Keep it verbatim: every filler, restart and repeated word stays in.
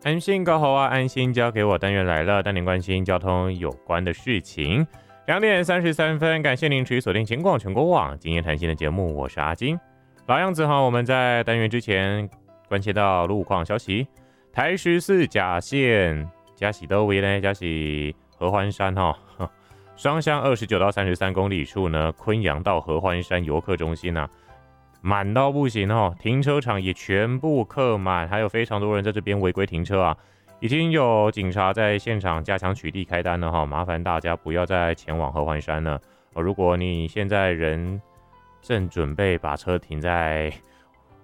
安心搞好啊，安心交给我。单元来了，带您关心交通有关的事情。两点三十三分，感谢您持续锁定情况全国网今夜谈心的节目，我是阿金。老样子哈，我们在单元之前关切到路况消息。台十四甲线嘉喜多维呢，嘉喜合欢山哈，双向二十九到三十三公里处呢，昆阳到合欢山游客中心啊，满到不行哦，停车场也全部客满，还有非常多人在这边违规停车啊，已经有警察在现场加强取缔开单了哈，麻烦大家不要再前往合欢山了。哦，如果你现在人正准备把车停在